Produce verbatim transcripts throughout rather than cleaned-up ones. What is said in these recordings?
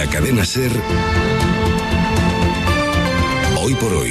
cadena SER, Hoy por Hoy,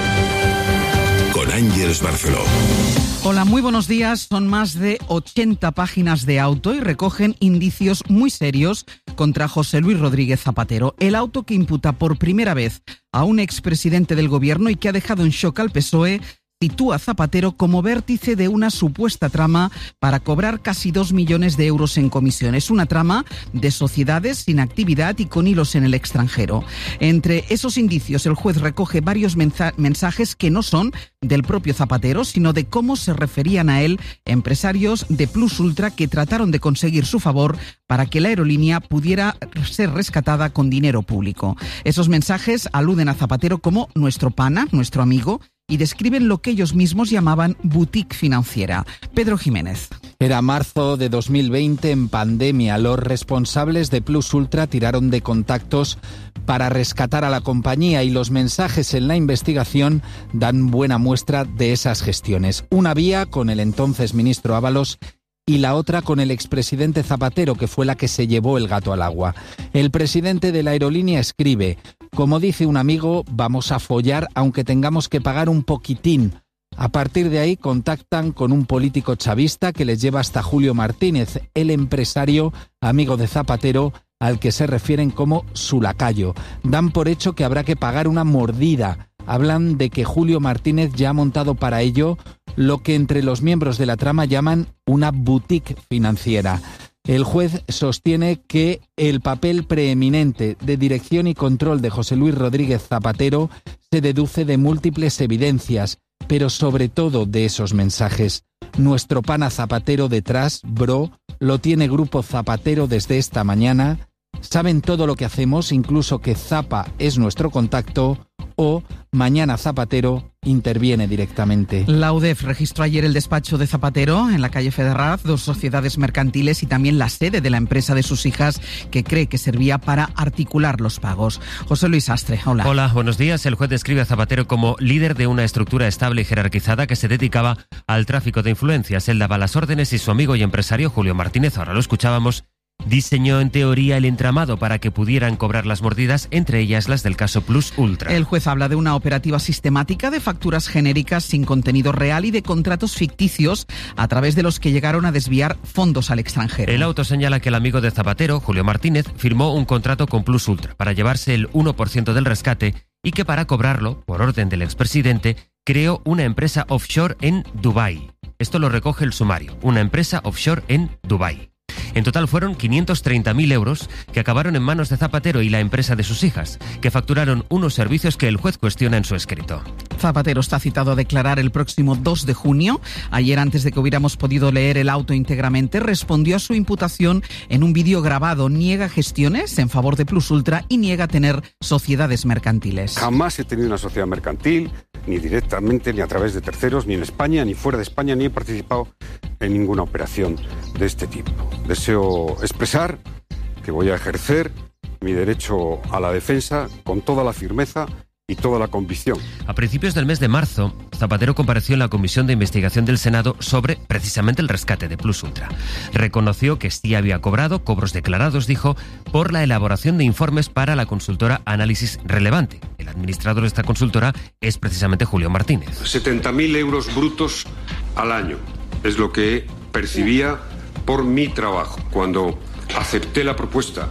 con Ángeles Barceló. Hola, muy buenos días. Son más de ochenta páginas de auto y recogen indicios muy serios contra José Luis Rodríguez Zapatero. El auto que imputa por primera vez a un expresidente del gobierno y que ha dejado en shock al P S O E sitúa a Zapatero como vértice de una supuesta trama para cobrar casi dos millones de euros en comisiones. Una trama de sociedades sin actividad y con hilos en el extranjero. Entre esos indicios, el juez recoge varios mensa- mensajes que no son del propio Zapatero, sino de cómo se referían a él empresarios de Plus Ultra que trataron de conseguir su favor para que la aerolínea pudiera ser rescatada con dinero público. Esos mensajes aluden a Zapatero como nuestro pana, nuestro amigo, y describen lo que ellos mismos llamaban boutique financiera. Pedro Jiménez. Era marzo de dos mil veinte, en pandemia. Los responsables de Plus Ultra tiraron de contactos para rescatar a la compañía y los mensajes en la investigación dan buena muestra de esas gestiones. Una vía con el entonces ministro Ábalos y la otra con el expresidente Zapatero, que fue la que se llevó el gato al agua. El presidente de la aerolínea escribe: como dice un amigo, vamos a follar aunque tengamos que pagar un poquitín. A partir de ahí contactan con un político chavista que les lleva hasta Julio Martínez, el empresario amigo de Zapatero, al que se refieren como su lacayo. Dan por hecho que habrá que pagar una mordida. Hablan de que Julio Martínez ya ha montado para ello lo que entre los miembros de la trama llaman una boutique financiera. El juez sostiene que el papel preeminente de dirección y control de José Luis Rodríguez Zapatero se deduce de múltiples evidencias, pero sobre todo de esos mensajes. Nuestro pana Zapatero detrás, bro, lo tiene Grupo Zapatero desde esta mañana. Saben todo lo que hacemos, incluso que Zapa es nuestro contacto, o mañana Zapatero interviene directamente. La U D E F registró ayer el despacho de Zapatero en la calle Federraz, dos sociedades mercantiles y también la sede de la empresa de sus hijas que cree que servía para articular los pagos. José Luis Astre, hola. Hola, buenos días. El juez describe a Zapatero como líder de una estructura estable y jerarquizada que se dedicaba al tráfico de influencias. Él daba las órdenes y su amigo y empresario Julio Martínez, ahora lo escuchábamos, diseñó en teoría el entramado para que pudieran cobrar las mordidas, entre ellas las del caso Plus Ultra. El juez habla de una operativa sistemática de facturas genéricas sin contenido real y de contratos ficticios a través de los que llegaron a desviar fondos al extranjero. El auto señala que el amigo de Zapatero, Julio Martínez, firmó un contrato con Plus Ultra para llevarse el uno por ciento del rescate y que para cobrarlo, por orden del expresidente, creó una empresa offshore en Dubái. Esto lo recoge el sumario, una empresa offshore en Dubái. En total fueron quinientos treinta mil euros que acabaron en manos de Zapatero y la empresa de sus hijas, que facturaron unos servicios que el juez cuestiona en su escrito. Zapatero está citado a declarar el próximo dos de junio. Ayer, antes de que hubiéramos podido leer el auto íntegramente, respondió a su imputación en un vídeo grabado. Niega gestiones en favor de Plus Ultra y niega tener sociedades mercantiles. Jamás he tenido una sociedad mercantil, ni directamente, ni a través de terceros, ni en España, ni fuera de España, ni he participado en ninguna operación de este tipo. Deseo expresar que voy a ejercer mi derecho a la defensa con toda la firmeza y toda la convicción. A principios del mes de marzo, Zapatero compareció en la Comisión de Investigación del Senado sobre precisamente el rescate de Plus Ultra. Reconoció que sí había cobrado cobros declarados, dijo, por la elaboración de informes para la consultora Análisis Relevante. El administrador de esta consultora es precisamente Julio Martínez. setenta mil euros brutos al año es lo que percibía por mi trabajo. Cuando acepté la propuesta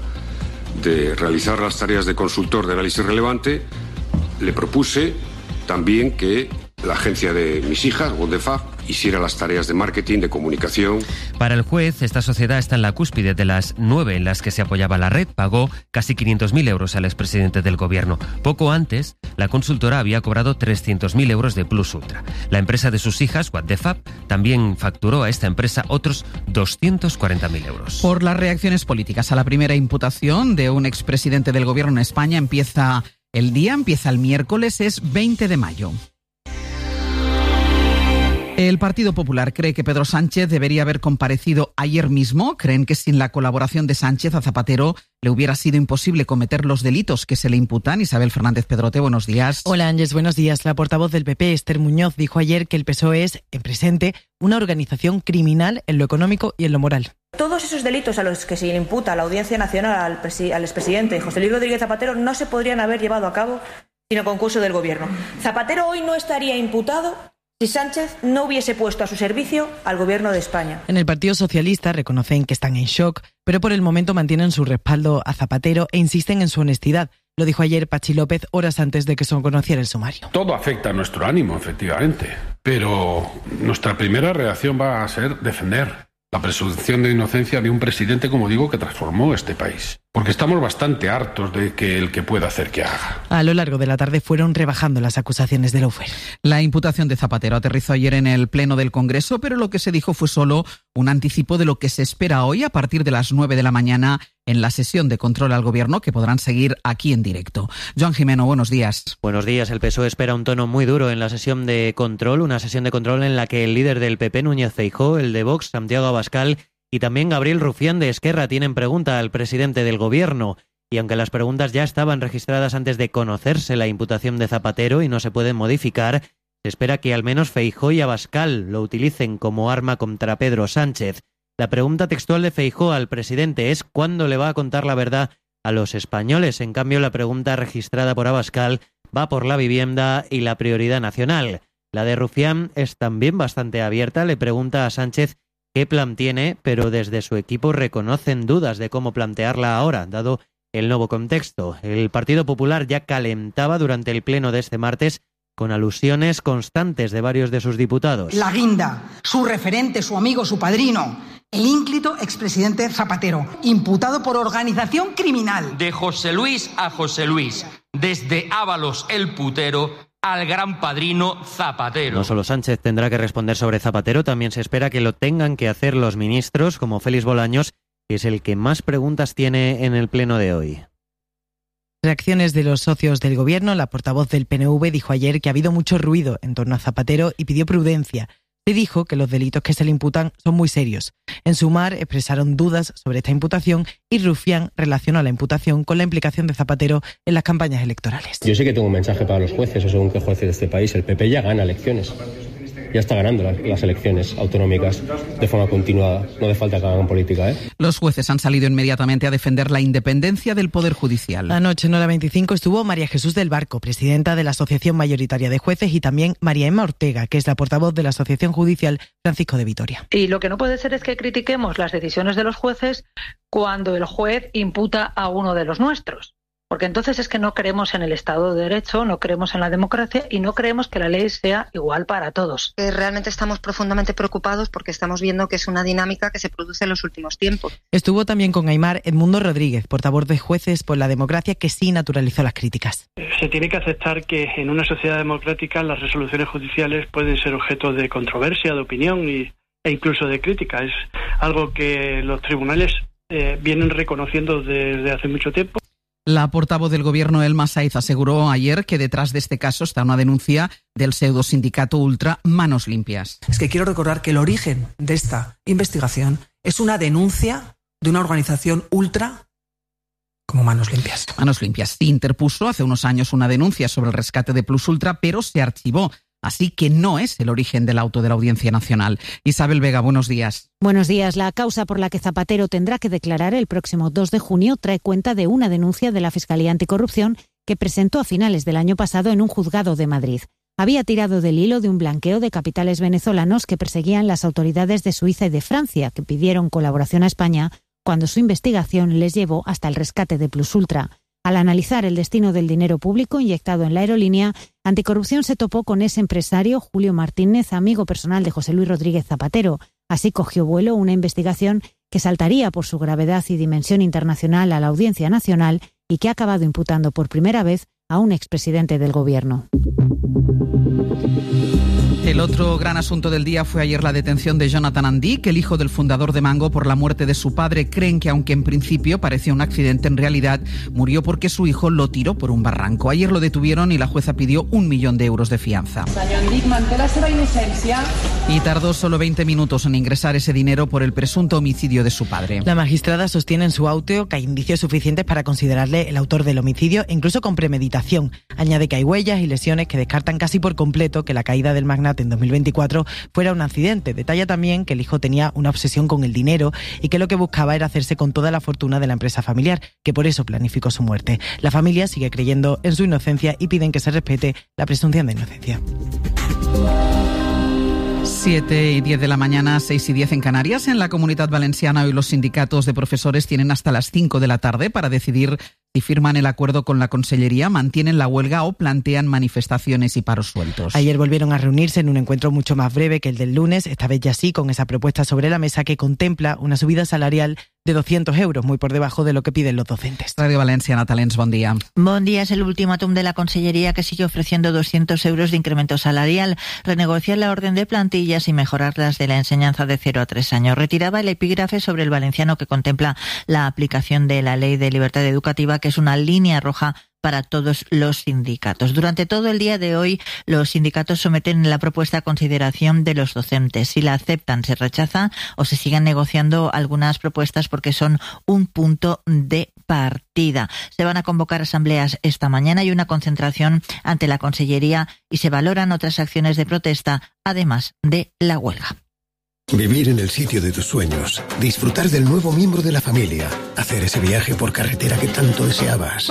de realizar las tareas de consultor de Análisis Relevante, le propuse también que la agencia de mis hijas, Wondefab, hiciera las tareas de marketing, de comunicación. Para el juez, esta sociedad está en la cúspide de las nueve en las que se apoyaba la red. Pagó casi quinientos mil euros al expresidente del gobierno. Poco antes, la consultora había cobrado trescientos mil euros de Plus Ultra. La empresa de sus hijas, Wondefab, también facturó a esta empresa otros doscientos cuarenta mil euros. Por las reacciones políticas a la primera imputación de un expresidente del gobierno en España, empieza el día, empieza el miércoles, es veinte de mayo. El Partido Popular cree que Pedro Sánchez debería haber comparecido ayer mismo. Creen que sin la colaboración de Sánchez a Zapatero le hubiera sido imposible cometer los delitos que se le imputan. Isabel Fernández Pedrote, buenos días. Hola Ángeles, buenos días. La portavoz del P P, Esther Muñoz, dijo ayer que el P S O E es, en presente, una organización criminal en lo económico y en lo moral. Todos esos delitos a los que se le imputa a la Audiencia Nacional al, presi- al expresidente José Luis Rodríguez Zapatero no se podrían haber llevado a cabo sin concurso del Gobierno. Zapatero hoy no estaría imputado si Sánchez no hubiese puesto a su servicio al Gobierno de España. En el Partido Socialista reconocen que están en shock, pero por el momento mantienen su respaldo a Zapatero e insisten en su honestidad. Lo dijo ayer Pachi López horas antes de que se conociera el sumario. Todo afecta a nuestro ánimo, efectivamente, pero nuestra primera reacción va a ser defender la presunción de inocencia de un presidente, como digo, que transformó este país. Porque estamos bastante hartos de que el que pueda hacer que haga. A lo largo de la tarde fueron rebajando las acusaciones de Lawfare. La imputación de Zapatero aterrizó ayer en el Pleno del Congreso, pero lo que se dijo fue solo un anticipo de lo que se espera hoy a partir de las nueve de la mañana en la sesión de control al Gobierno que podrán seguir aquí en directo. Joan Jimeno, buenos días. Buenos días. El P S O E espera un tono muy duro en la sesión de control, una sesión de control en la que el líder del P P, Núñez Feijóo, el de Vox, Santiago Abascal, y también Gabriel Rufián de Esquerra tienen pregunta al presidente del Gobierno. Y aunque las preguntas ya estaban registradas antes de conocerse la imputación de Zapatero y no se pueden modificar, se espera que al menos Feijóo y Abascal lo utilicen como arma contra Pedro Sánchez. La pregunta textual de Feijóo al presidente es ¿cuándo le va a contar la verdad a los españoles? En cambio, la pregunta registrada por Abascal va por la vivienda y la prioridad nacional. La de Rufián es también bastante abierta. Le pregunta a Sánchez qué plan tiene, pero desde su equipo reconocen dudas de cómo plantearla ahora, dado el nuevo contexto. El Partido Popular ya calentaba durante el pleno de este martes con alusiones constantes de varios de sus diputados. La guinda, su referente, su amigo, su padrino, el ínclito expresidente Zapatero, imputado por organización criminal. De José Luis a José Luis, desde Ábalos el putero al gran padrino Zapatero. No solo Sánchez tendrá que responder sobre Zapatero, también se espera que lo tengan que hacer los ministros, como Félix Bolaños, que es el que más preguntas tiene en el pleno de hoy. Reacciones de los socios del Gobierno. La portavoz del P N V dijo ayer que ha habido mucho ruido en torno a Zapatero y pidió prudencia. Le dijo que los delitos que se le imputan son muy serios. En Sumar expresaron dudas sobre esta imputación y Rufián relacionó la imputación con la implicación de Zapatero en las campañas electorales. Yo sé que tengo un mensaje para los jueces, o según qué jueces de este país. El P P ya gana elecciones. Ya está ganando las elecciones autonómicas de forma continuada. No hace falta que hagan política, ¿eh? Los jueces han salido inmediatamente a defender la independencia del Poder Judicial. Anoche en hora veinticinco estuvo María Jesús del Barco, presidenta de la Asociación Mayoritaria de Jueces, y también María Emma Ortega, que es la portavoz de la Asociación Judicial Francisco de Vitoria. Y lo que no puede ser es que critiquemos las decisiones de los jueces cuando el juez imputa a uno de los nuestros. Porque entonces es que no creemos en el Estado de Derecho, no creemos en la democracia y no creemos que la ley sea igual para todos. Realmente estamos profundamente preocupados porque estamos viendo que es una dinámica que se produce en los últimos tiempos. Estuvo también con Aimar Edmundo Rodríguez, portavoz de Jueces por la Democracia, que sí naturalizó las críticas. Se tiene que aceptar que en una sociedad democrática las resoluciones judiciales pueden ser objeto de controversia, de opinión y, e incluso de crítica. Es algo que los tribunales eh, vienen reconociendo desde hace mucho tiempo. La portavoz del Gobierno, Elma Saiz, aseguró ayer que detrás de este caso está una denuncia del pseudosindicato ultra Manos Limpias. Es que quiero recordar que el origen de esta investigación es una denuncia de una organización ultra como Manos Limpias. Manos Limpias sí interpuso hace unos años una denuncia sobre el rescate de Plus Ultra, pero se archivó. Así que no es el origen del auto de la Audiencia Nacional. Isabel Vega, buenos días. Buenos días. La causa por la que Zapatero tendrá que declarar el próximo dos de junio trae cuenta de una denuncia de la Fiscalía Anticorrupción que presentó a finales del año pasado en un juzgado de Madrid. Había tirado del hilo de un blanqueo de capitales venezolanos que perseguían las autoridades de Suiza y de Francia, que pidieron colaboración a España cuando su investigación les llevó hasta el rescate de Plus Ultra. Al analizar el destino del dinero público inyectado en la aerolínea, Anticorrupción se topó con ese empresario, Julio Martínez, amigo personal de José Luis Rodríguez Zapatero. Así cogió vuelo una investigación que saltaría por su gravedad y dimensión internacional a la Audiencia Nacional y que ha acabado imputando por primera vez a un expresidente del Gobierno. El otro gran asunto del día fue ayer la detención de Jonathan Andic, el hijo del fundador de Mango, por la muerte de su padre. Creen que, aunque en principio parecía un accidente, en realidad murió porque su hijo lo tiró por un barranco. Ayer lo detuvieron y la jueza pidió un millón de euros de fianza. Senyor Andic manté la seva innocència. Y tardó solo veinte minutos en ingresar ese dinero por el presunto homicidio de su padre. La magistrada sostiene en su auto que hay indicios suficientes para considerarle el autor del homicidio, incluso con premeditación. Añade que hay huellas y lesiones que descartan casi por completo que la caída del magnate en dos mil veinticuatro fuera un accidente. Detalla también que el hijo tenía una obsesión con el dinero y que lo que buscaba era hacerse con toda la fortuna de la empresa familiar, que por eso planificó su muerte. La familia sigue creyendo en su inocencia y piden que se respete la presunción de inocencia. siete y diez de la mañana, seis y diez en Canarias. En la Comunidad Valenciana hoy los sindicatos de profesores tienen hasta las cinco de la tarde para decidir si firman el acuerdo con la Consellería, mantienen la huelga o plantean manifestaciones y paros sueltos. Ayer volvieron a reunirse en un encuentro mucho más breve que el del lunes, esta vez ya sí, con esa propuesta sobre la mesa que contempla una subida salarial de doscientos euros, muy por debajo de lo que piden los docentes. Radio Valenciana, Talents, bon día. Bon día. Es el ultimátum de la Consellería, que sigue ofreciendo doscientos euros de incremento salarial, renegociar la orden de plantillas y mejorar las de la enseñanza de cero a tres años. Retiraba el epígrafe sobre el valenciano que contempla la aplicación de la Ley de Libertad Educativa, que es una línea roja para todos los sindicatos. Durante todo el día de hoy, los sindicatos someten la propuesta a consideración de los docentes. Si la aceptan, se rechaza o se siguen negociando algunas propuestas porque son un punto de partida. Se van a convocar asambleas esta mañana y una concentración ante la Consellería, y se valoran otras acciones de protesta, además de la huelga. Vivir en el sitio de tus sueños, disfrutar del nuevo miembro de la familia, hacer ese viaje por carretera que tanto deseabas.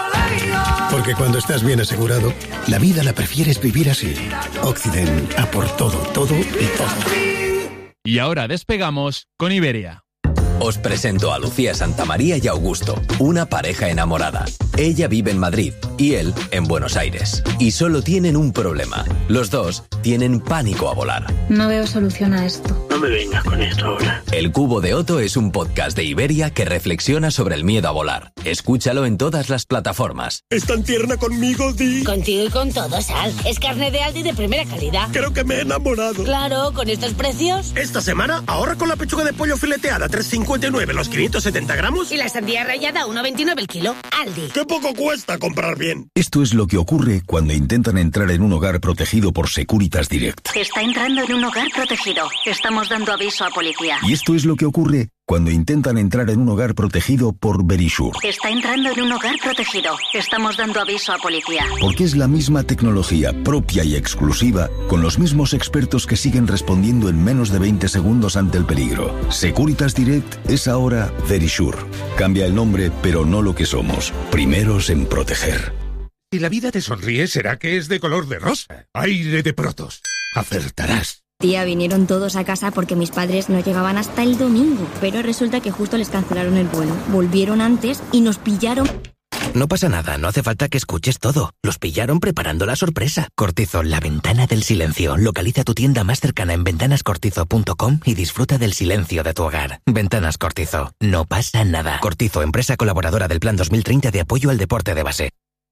Porque cuando estás bien asegurado, la vida la prefieres vivir así. Occident, a por todo, todo y todo. Y ahora despegamos con Iberia. Os presento a Lucía Santamaría y Augusto, una pareja enamorada. Ella vive en Madrid y él en Buenos Aires. Y solo tienen un problema. Los dos tienen pánico a volar. No veo solución a esto. No me vengas con esto ahora. El Cubo de Otto es un podcast de Iberia que reflexiona sobre el miedo a volar. Escúchalo en todas las plataformas. ¿Es tan tierna conmigo, Di? Contigo y con todo, Sal. Es carne de Aldi de primera calidad. Creo que me he enamorado. Claro, con estos precios. Esta semana ahorra con la pechuga de pollo fileteada tres cincuenta y nueve los quinientos setenta gramos. Y la sandía rallada uno veintinueve el kilo. Aldi. ¡Qué poco cuesta comprar bien! Esto es lo que ocurre cuando intentan entrar en un hogar protegido por Securitas Direct. Está entrando en un hogar protegido. Estamos dando aviso a policía. Y esto es lo que ocurre cuando intentan entrar en un hogar protegido por Verisure. Está entrando en un hogar protegido. Estamos dando aviso a policía. Porque es la misma tecnología propia y exclusiva, con los mismos expertos que siguen respondiendo en menos de veinte segundos ante el peligro. Securitas Direct es ahora Verisure. Cambia el nombre, pero no lo que somos. Primeros en proteger. Si la vida te sonríe, será que es de color de rosa. Aire de Protos. Acertarás. Tía, vinieron todos a casa porque mis padres no llegaban hasta el domingo, pero resulta que justo les cancelaron el vuelo. Volvieron antes y nos pillaron. No pasa nada, no hace falta que escuches todo. Los pillaron preparando la sorpresa. Cortizo, la ventana del silencio. Localiza tu tienda más cercana en ventanas cortizo punto com y disfruta del silencio de tu hogar. Ventanas Cortizo, no pasa nada. Cortizo, empresa colaboradora del Plan dos mil treinta de apoyo al deporte de base.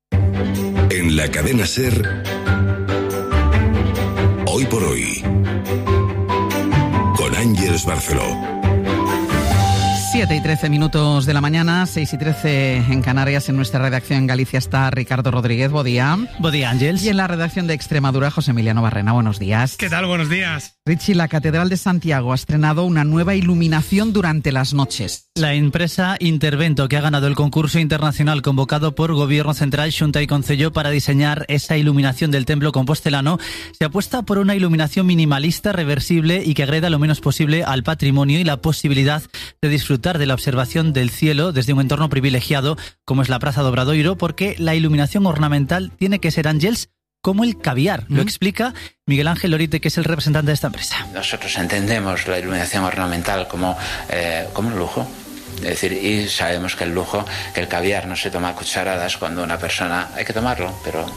En la cadena SER, Hoy por Hoy, con Ángeles Barceló. siete y trece minutos de la mañana, seis y trece en Canarias. En nuestra redacción en Galicia está Ricardo Rodríguez. Buen día. Buen día, Ángels. Y en la redacción de Extremadura, José Emiliano Barrena. Buenos días. ¿Qué tal? Buenos días. Richie, la Catedral de Santiago ha estrenado una nueva iluminación durante las noches. La empresa Intervento, que ha ganado el concurso internacional convocado por Gobierno Central, Xunta y Concello para diseñar esa iluminación del templo compostelano, se apuesta por una iluminación minimalista, reversible y que agreda lo menos posible al patrimonio y la posibilidad de disfrutar de la observación del cielo desde un entorno privilegiado como es la Praza do Obradoiro, porque la iluminación ornamental tiene que ser, Ángels, como el caviar. ¿Mm? Lo explica Miguel Ángel Lorite, que es el representante de esta empresa. Nosotros entendemos la iluminación ornamental como, eh, como un lujo. Es decir, y sabemos que el lujo, que el caviar no se toma a cucharadas cuando una persona... Hay que tomarlo, pero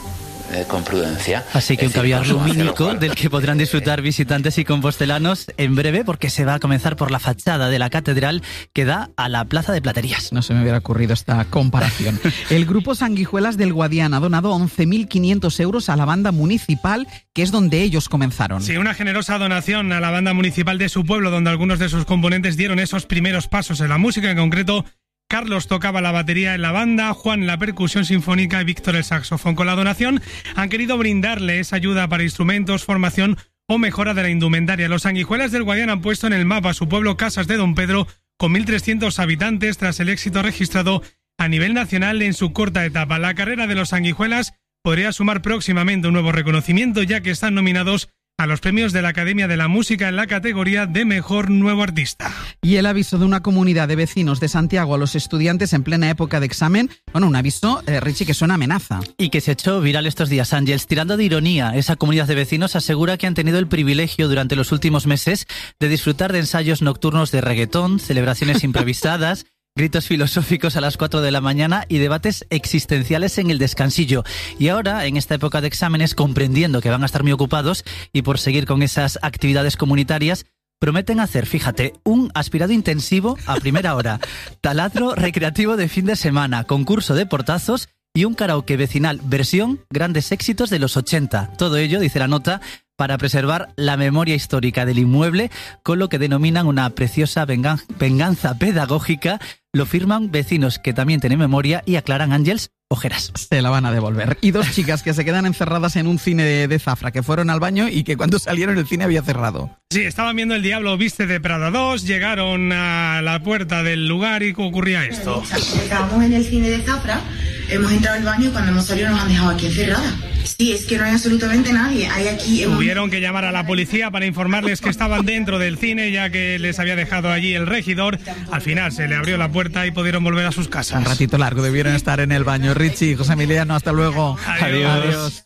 eh, con prudencia. Así que Es un decir, caviar consumo hacia lo lumínico cual- del que podrán disfrutar visitantes y compostelanos en breve, porque se va a comenzar por la fachada de la catedral que da a la Plaza de Platerías. No se me hubiera ocurrido esta comparación. El Grupo Sanguijuelas del Guadiana ha donado once mil quinientos euros a la banda municipal, que es donde ellos comenzaron. Sí, una generosa donación a la banda municipal de su pueblo, donde algunos de sus componentes dieron esos primeros pasos en la música. En concreto, Carlos tocaba la batería en la banda, Juan la percusión sinfónica y Víctor el saxofón. Con la donación han querido brindarle esa ayuda para instrumentos, formación o mejora de la indumentaria. Los Sanguijuelas del Guadiana han puesto en el mapa su pueblo Casas de Don Pedro, con mil trescientos habitantes, tras el éxito registrado a nivel nacional en su corta etapa. La carrera de los Sanguijuelas podría sumar próximamente un nuevo reconocimiento, ya que están nominados a los premios de la Academia de la Música en la categoría de Mejor Nuevo Artista. Y el aviso de una comunidad de vecinos de Santiago a los estudiantes en plena época de examen, bueno, un aviso, eh, Richie, que suena amenaza. Y que se echó viral estos días, Ángels. Tirando de ironía, esa comunidad de vecinos asegura que han tenido el privilegio durante los últimos meses de disfrutar de ensayos nocturnos de reggaetón, celebraciones improvisadas, gritos filosóficos a las cuatro de la mañana y debates existenciales en el descansillo. Y ahora, en esta época de exámenes, comprendiendo que van a estar muy ocupados y por seguir con esas actividades comunitarias, prometen hacer, fíjate, un aspirado intensivo a primera hora, taladro recreativo de fin de semana, concurso de portazos y un karaoke vecinal versión grandes éxitos de los ochenta. Todo ello, dice la nota, para preservar la memoria histórica del inmueble, con lo que denominan una preciosa vengan- venganza pedagógica. Lo firman vecinos que también tienen memoria y aclaran, Ángels, ojeras. Se la van a devolver. Y dos chicas que se quedan encerradas en un cine de, de Zafra, que fueron al baño y que cuando salieron el cine había cerrado. Sí, estaban viendo El Diablo Viste de Prada dos, llegaron a la puerta del lugar y ocurría esto. Estábamos en el cine de Zafra, hemos entrado al baño y cuando hemos salido nos han dejado aquí encerradas. Sí, es que no hay absolutamente nadie. Hay aquí... hemos- Tuvieron que llamar a la policía para informarles que estaban dentro del cine, ya que les había dejado allí el regidor. Al final se le abrió la puerta y pudieron volver a sus casas. Un ratito largo, debieron estar en el baño. Richie, José Emiliano, hasta luego. Adiós. Adiós.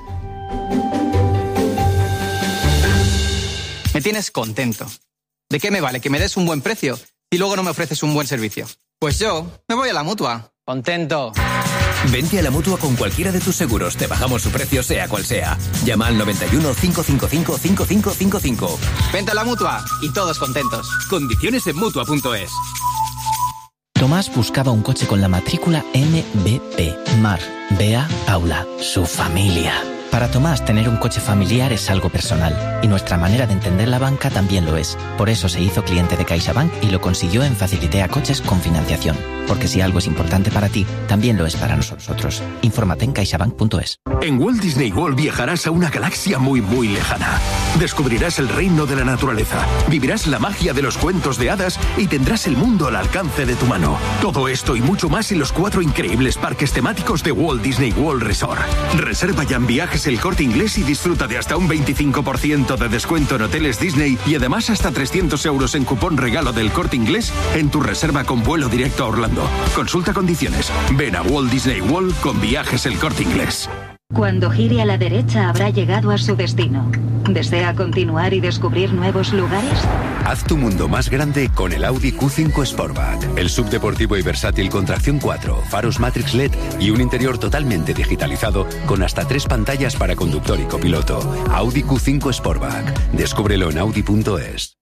Me tienes contento. ¿De qué me vale que me des un buen precio y luego no me ofreces un buen servicio? Pues yo me voy a la Mutua. Contento. Vente a la Mutua con cualquiera de tus seguros. Te bajamos su precio, sea cual sea. Llama al noventa y uno, cinco cinco cinco, cinco cinco cinco cinco. Vente a la Mutua y todos contentos. Condiciones en Mutua punto es. Tomás buscaba un coche con la matrícula M B P. Mar, Bea, Paula, su familia. Para Tomás, tener un coche familiar es algo personal, y nuestra manera de entender la banca también lo es. Por eso se hizo cliente de CaixaBank y lo consiguió en Facilitea Coches con financiación. Porque si algo es importante para ti, también lo es para nosotros. Infórmate en caixabank punto es. En Walt Disney World viajarás a una galaxia muy muy lejana. Descubrirás el reino de la naturaleza, vivirás la magia de los cuentos de hadas y tendrás el mundo al alcance de tu mano. Todo esto y mucho más en los cuatro increíbles parques temáticos de Walt Disney World Resort. Reserva ya en Viajes El Corte Inglés y disfruta de hasta un veinticinco por ciento de descuento en hoteles Disney y además hasta trescientos euros en cupón regalo del Corte Inglés en tu reserva con vuelo directo a Orlando. Consulta condiciones. Ven a Walt Disney World con Viajes El Corte Inglés. Cuando gire a la derecha habrá llegado a su destino. ¿Desea continuar y descubrir nuevos lugares? Haz tu mundo más grande con el Audi Q cinco Sportback. El subdeportivo y versátil con tracción cuatro, faros Matrix L E D y un interior totalmente digitalizado con hasta tres pantallas para conductor y copiloto. Audi Q cinco Sportback. Descúbrelo en audi punto es.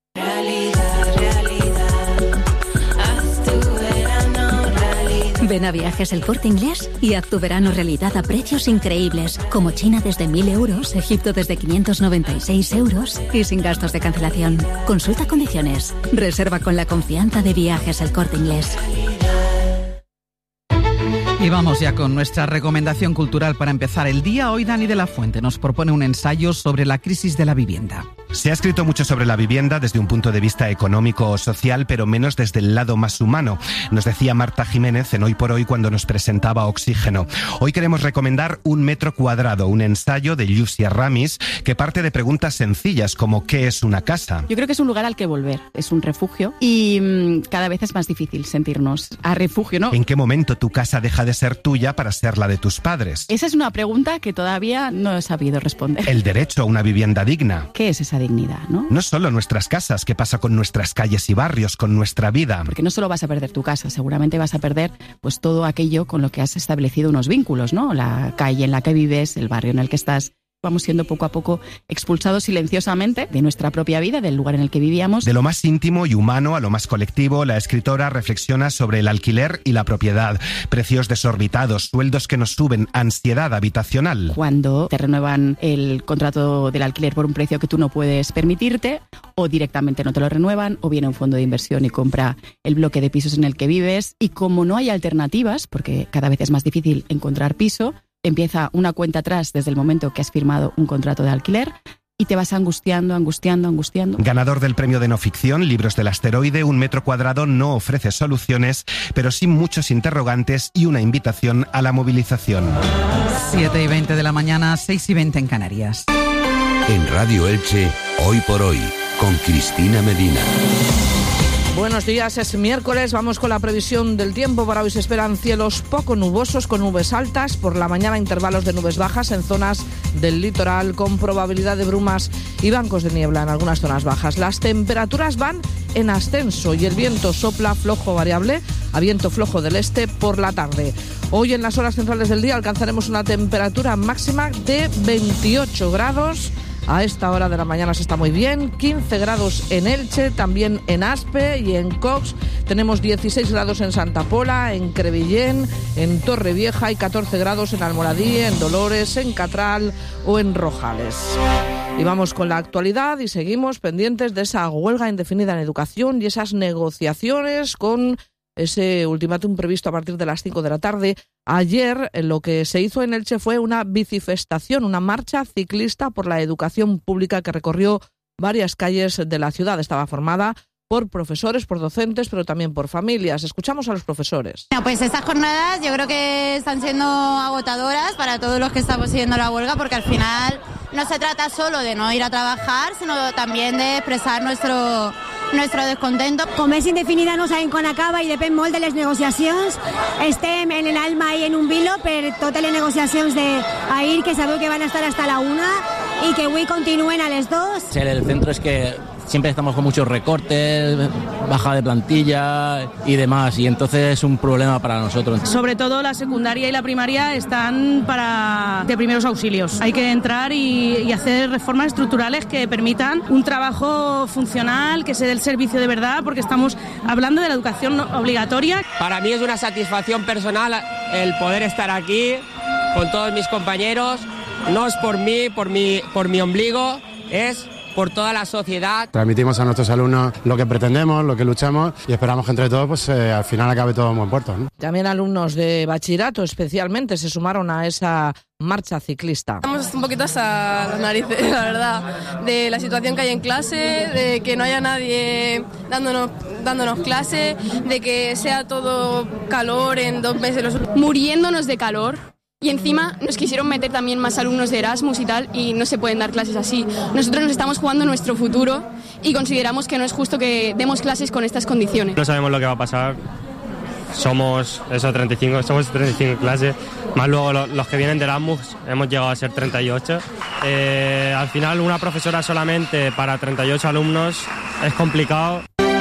Ven a Viajes El Corte Inglés y haz tu verano realidad a precios increíbles, como China desde mil euros, Egipto desde quinientos noventa y seis euros y sin gastos de cancelación. Consulta condiciones. Reserva con la confianza de Viajes El Corte Inglés. Y vamos ya con nuestra recomendación cultural para empezar el día. Hoy Dani de la Fuente nos propone un ensayo sobre la crisis de la vivienda. Se ha escrito mucho sobre la vivienda desde un punto de vista económico o social, pero menos desde el lado más humano. Nos decía Marta Jiménez en Hoy por Hoy cuando nos presentaba Oxígeno. Hoy queremos recomendar Un metro cuadrado, un ensayo de Lucia Ramis que parte de preguntas sencillas como ¿qué es una casa? Yo creo que es un lugar al que volver, es un refugio y mmm, cada vez es más difícil sentirnos a refugio, ¿no? ¿En qué momento tu casa deja de ser tuya para ser la de tus padres? Esa es una pregunta que todavía no he sabido responder. El derecho a una vivienda digna. ¿Qué es esa dignidad, ¿no? No solo nuestras casas, ¿qué pasa con nuestras calles y barrios, con nuestra vida? Porque no solo vas a perder tu casa, seguramente vas a perder pues todo aquello con lo que has establecido unos vínculos, ¿no? La calle en la que vives, el barrio en el que estás. Vamos siendo poco a poco expulsados silenciosamente de nuestra propia vida, del lugar en el que vivíamos. De lo más íntimo y humano a lo más colectivo, la escritora reflexiona sobre el alquiler y la propiedad, precios desorbitados, sueldos que nos suben, ansiedad habitacional. Cuando te renuevan el contrato del alquiler por un precio que tú no puedes permitirte, o directamente no te lo renuevan, o viene un fondo de inversión y compra el bloque de pisos en el que vives, y como no hay alternativas, porque cada vez es más difícil encontrar piso, empieza una cuenta atrás desde el momento que has firmado un contrato de alquiler y te vas angustiando, angustiando, angustiando. Ganador del premio de no ficción, Libros del Asteroide, Un metro cuadrado no ofrece soluciones, pero sí muchos interrogantes y una invitación a la movilización. siete y veinte de la mañana, seis y veinte en Canarias. En Radio Elche, Hoy por Hoy, con Cristina Medina. Buenos días, es miércoles, vamos con la previsión del tiempo. Para hoy se esperan cielos poco nubosos con nubes altas, por la mañana intervalos de nubes bajas en zonas del litoral con probabilidad de brumas y bancos de niebla en algunas zonas bajas. Las temperaturas van en ascenso y el viento sopla flojo variable a viento flojo del este por la tarde. Hoy en las horas centrales del día alcanzaremos una temperatura máxima de veintiocho grados. A esta hora de la mañana se está muy bien, quince grados en Elche, también en Aspe y en Cox. Tenemos dieciséis grados en Santa Pola, en Crevillén, en Torrevieja y catorce grados en Almoradí, en Dolores, en Catral o en Rojales. Y vamos con la actualidad y seguimos pendientes de esa huelga indefinida en educación y esas negociaciones con ese ultimátum previsto a partir de las cinco de la tarde. Ayer lo que se hizo en Elche fue una bicifestación, una marcha ciclista por la educación pública que recorrió varias calles de la ciudad. Estaba formada por profesores, por docentes, pero también por familias. Escuchamos a los profesores. Bueno, pues estas jornadas yo creo que están siendo agotadoras para todos los que estamos siguiendo la huelga, porque al final no se trata solo de no ir a trabajar, sino también de expresar nuestro nuestro descontento. Com és indefinida no sabem quan acaba i depèn molt de les negociacions. Estem en el alma i en un vilo per totes les negociacions d'ahir, que sabeu que van a estar hasta la una y que avui continúen a les dos. El centro es que siempre estamos con muchos recortes, baja de plantilla y demás, y entonces es un problema para nosotros. Sobre todo la secundaria y la primaria están para de primeros auxilios. Hay que entrar y, y hacer reformas estructurales que permitan un trabajo funcional, que se dé el servicio de verdad, porque estamos hablando de la educación obligatoria. Para mí es una satisfacción personal el poder estar aquí con todos mis compañeros. No es por mí, por mi, por mi ombligo, es por toda la sociedad. Transmitimos a nuestros alumnos lo que pretendemos, lo que luchamos, y esperamos que entre todos pues eh, al final acabe todo en buen puerto, ¿no? También alumnos de bachillerato especialmente se sumaron a esa marcha ciclista. Estamos un poquito hasta las narices, la verdad, de la situación que hay en clase, de que no haya nadie dándonos, dándonos clase, de que sea todo calor en dos meses. Muriéndonos de calor. Y encima nos quisieron meter también más alumnos de Erasmus y tal, y no se pueden dar clases así. Nosotros nos estamos jugando nuestro futuro y consideramos que no es justo que demos clases con estas condiciones. No sabemos lo que va a pasar. Somos eso, treinta y cinco, somos treinta y cinco clases, más luego los, los que vienen de Erasmus, hemos llegado a ser treinta y ocho. Eh, al final una profesora solamente para treinta y ocho alumnos es complicado.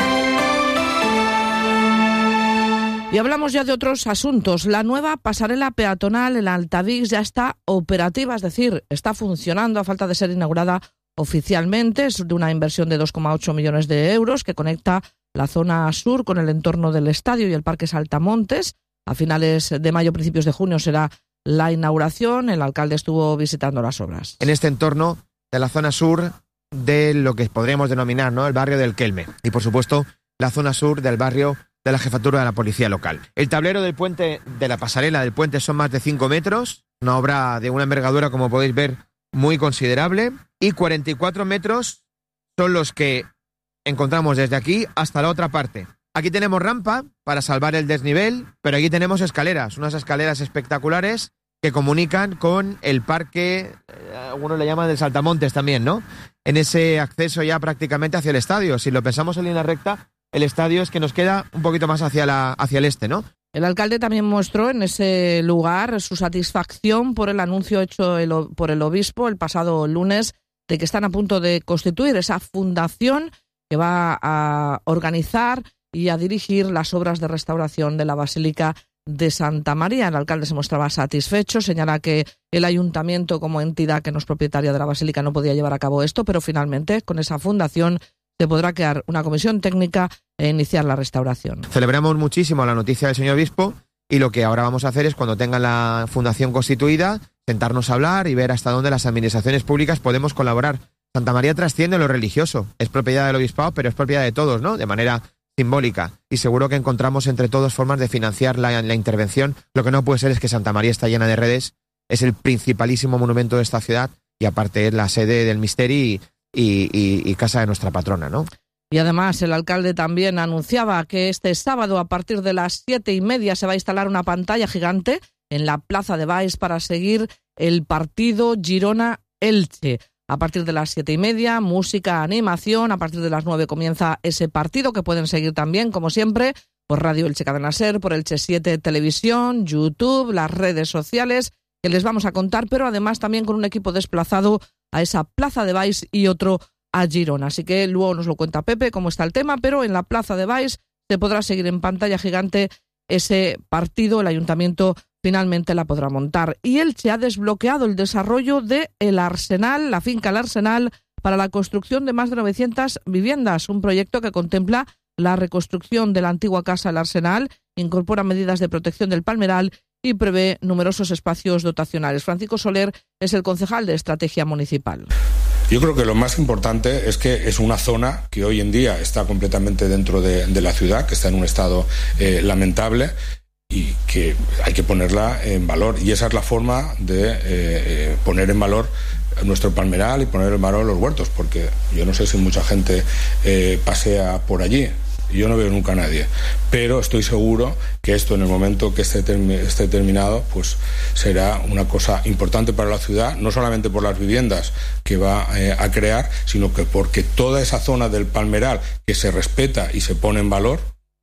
Y hablamos ya de otros asuntos. La nueva pasarela peatonal en Altavix ya está operativa, es decir, está funcionando a falta de ser inaugurada oficialmente. Es de una inversión de dos coma ocho millones de euros que conecta la zona sur con el entorno del estadio y el Parque Saltamontes. A finales de mayo, principios de junio será la inauguración. El alcalde estuvo visitando las obras. En este entorno de la zona sur de lo que podríamos denominar, ¿no?, el barrio del Kelme. Y por supuesto, la zona sur del barrio de la jefatura de la policía local. El tablero del puente, de la pasarela del puente, son más de cinco metros, una obra de una envergadura, como podéis ver, muy considerable, y cuarenta y cuatro metros son los que encontramos desde aquí hasta la otra parte. Aquí tenemos rampa para salvar el desnivel, pero aquí tenemos escaleras, unas escaleras espectaculares que comunican con el parque, eh, algunos le llaman del Saltamontes también, ¿no?, en ese acceso ya prácticamente hacia el estadio. Si lo pensamos en línea recta, el estadio es que nos queda un poquito más hacia, la, hacia el este, ¿no? El alcalde también mostró en ese lugar su satisfacción por el anuncio hecho el, por el obispo el pasado lunes de que están a punto de constituir esa fundación que va a organizar y a dirigir las obras de restauración de la Basílica de Santa María. El alcalde se mostraba satisfecho, señala que el ayuntamiento como entidad que no es propietaria de la Basílica no podía llevar a cabo esto, pero finalmente con esa fundación se podrá crear una comisión técnica e iniciar la restauración. Celebramos muchísimo la noticia del señor obispo y lo que ahora vamos a hacer es, cuando tengan la fundación constituida, sentarnos a hablar y ver hasta dónde las administraciones públicas podemos colaborar. Santa María trasciende lo religioso, es propiedad del obispado, pero es propiedad de todos, ¿no? De manera simbólica, y seguro que encontramos entre todos formas de financiar la, la intervención. Lo que no puede ser es que Santa María está llena de redes, es el principalísimo monumento de esta ciudad y aparte es la sede del Misteri y, y, y, y casa de nuestra patrona, ¿no? Y además el alcalde también anunciaba que este sábado a partir de las siete y media se va a instalar una pantalla gigante en la Plaza de Baix para seguir el partido Girona-Elche. A partir de las siete y media, música, animación. A partir de las nueve comienza ese partido que pueden seguir también, como siempre, por Radio Elche Cadena Ser, por Elche siete Televisión, YouTube, las redes sociales que les vamos a contar, pero además también con un equipo desplazado a esa Plaza de Baix y otro a Girona. Así que luego nos lo cuenta Pepe cómo está el tema, pero en la Plaza de Baix se podrá seguir en pantalla gigante ese partido. El ayuntamiento finalmente la podrá montar. Y Elche ha desbloqueado el desarrollo de El Arsenal, la finca El Arsenal, para la construcción de más de novecientas viviendas. Un proyecto que contempla la reconstrucción de la antigua casa El Arsenal, incorpora medidas de protección del palmeral y prevé numerosos espacios dotacionales. Francisco Soler es el concejal de Estrategia Municipal. Yo creo que lo más importante es que es una zona que hoy en día está completamente dentro de, de la ciudad, que está en un estado eh, lamentable, y que hay que ponerla en valor, y esa es la forma de eh, poner en valor nuestro palmeral y poner en valor los huertos, porque yo no sé si mucha gente eh, pasea por allí, yo no veo nunca a nadie, pero estoy seguro que esto, en el momento que esté, termi- esté terminado, pues será una cosa importante para la ciudad, no solamente por las viviendas que va eh, a crear, sino que porque toda esa zona del palmeral que se respeta y se pone en valor,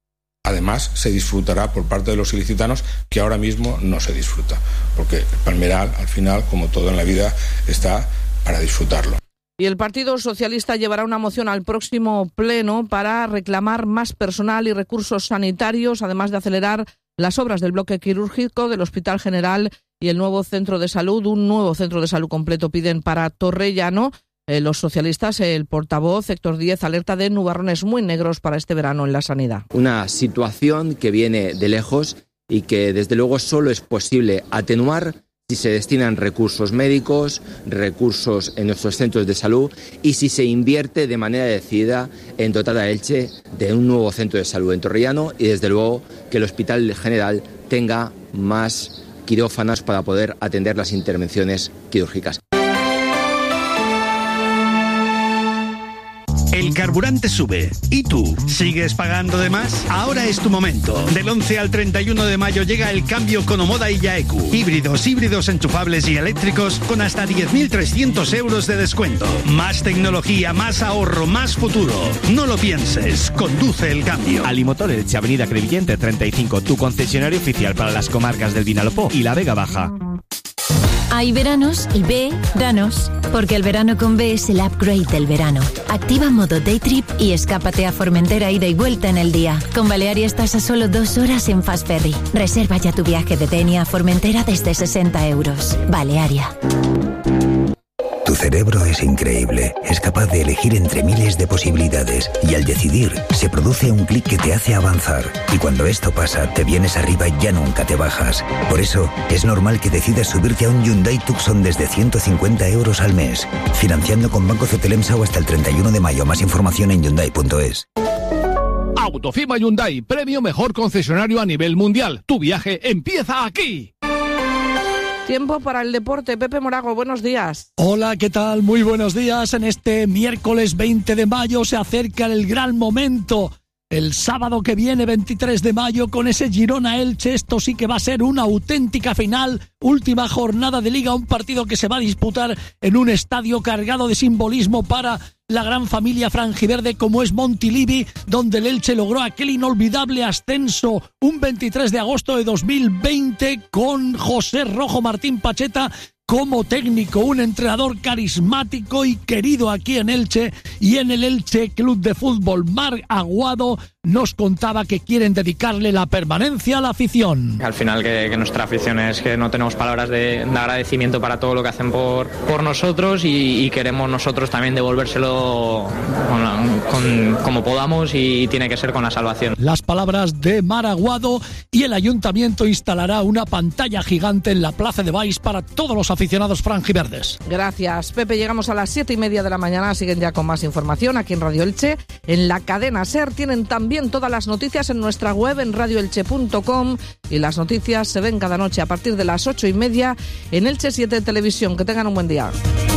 además se disfrutará por parte de los ilicitanos, que ahora mismo no se disfruta, porque el palmeral, al final, como todo en la vida, está para disfrutarlo. Y el Partido Socialista llevará una moción al próximo pleno para reclamar más personal y recursos sanitarios, además de acelerar las obras del bloque quirúrgico del Hospital General y el nuevo centro de salud. Un nuevo centro de salud completo piden para Torrellano. Eh, los socialistas, el portavoz Héctor Díez, alerta de nubarrones muy negros para este verano en la sanidad. Una situación que viene de lejos y que desde luego solo es posible atenuar si se destinan recursos médicos, recursos en nuestros centros de salud y si se invierte de manera decidida en dotar a Elche de un nuevo centro de salud en Torrellano y desde luego que el Hospital General tenga más quirófanos para poder atender las intervenciones quirúrgicas. El carburante sube. ¿Y tú? ¿Sigues pagando de más? Ahora es tu momento. Del once al treinta y uno de mayo llega el cambio con Omoda y Yaeku. Híbridos, híbridos enchufables y eléctricos con hasta diez mil trescientos euros de descuento. Más tecnología, más ahorro, más futuro. No lo pienses. Conduce el cambio. Alimotor Elche, Avenida Crevillente treinta y cinco, tu concesionario oficial para las comarcas del Vinalopó y la Vega Baja. Hay veranos y B, danos. Porque el verano con B es el upgrade del verano. Activa modo Day Trip y escápate a Formentera ida y vuelta en el día. Con Balearia estás a solo dos horas en Fast Ferry. Reserva ya tu viaje de Denia a Formentera desde sesenta euros. Balearia. Tu cerebro es increíble, es capaz de elegir entre miles de posibilidades y al decidir se produce un clic que te hace avanzar y cuando esto pasa te vienes arriba y ya nunca te bajas. Por eso es normal que decidas subirte a un Hyundai Tucson desde ciento cincuenta euros al mes, financiando con Banco Cetelemsau hasta el treinta y uno de mayo. Más información en Hyundai punto es. Autofima Hyundai, premio mejor concesionario a nivel mundial. Tu viaje empieza aquí. Tiempo para el deporte. Pepe Morago, buenos días. Hola, ¿qué tal? Muy buenos días. En este miércoles veinte de mayo se acerca el gran momento. El sábado que viene, veintitrés de mayo, con ese Girona-Elche, esto sí que va a ser una auténtica final. Última jornada de Liga, un partido que se va a disputar en un estadio cargado de simbolismo para la gran familia franjiverde como es Montilivi, donde el Elche logró aquel inolvidable ascenso un veintitrés de agosto de dos mil veinte con José Rojo Martín Pacheta como técnico, un entrenador carismático y querido aquí en Elche y en el Elche Club de Fútbol. Marc Aguado nos contaba que quieren dedicarle la permanencia a la afición. Al final que, que nuestra afición es que no tenemos palabras de, de agradecimiento para todo lo que hacen por, por nosotros y, y queremos nosotros también devolvérselo con, con, como podamos y tiene que ser con la salvación. Las palabras de Marc Aguado, y el ayuntamiento instalará una pantalla gigante en la Plaza de Baix para todos los aficionados franjiverdes. Gracias, Pepe. Llegamos a las siete y media de la mañana. Siguen ya con más información aquí en Radio Elche. En la cadena SER tienen también todas las noticias en nuestra web en radio elche punto com, y las noticias se ven cada noche a partir de las ocho y media en Elche siete Televisión. Que tengan un buen día.